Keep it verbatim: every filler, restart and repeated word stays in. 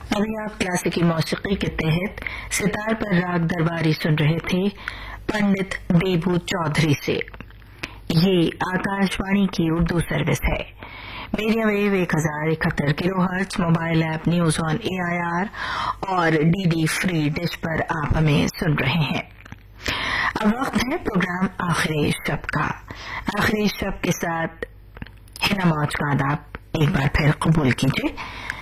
अभी आप क्लासिकी मौसीकी के तहत सितार पर राग दरबारी सुन रहे थे पंडित देबू चौधरी से। ये आकाशवाणी की उर्दू सर्विस है। मीडियम वेव एक हजार इकहत्तर kilo hertz, mobile app news on A I R और डीडी फ्री डिश पर आप हमें सुन रहे हैं। अब वक्त है प्रोग्राम आखिरी शब का। आखिरी शब के साथ हिना मौज का आदाब एक बार फिर कबूल कीजिए।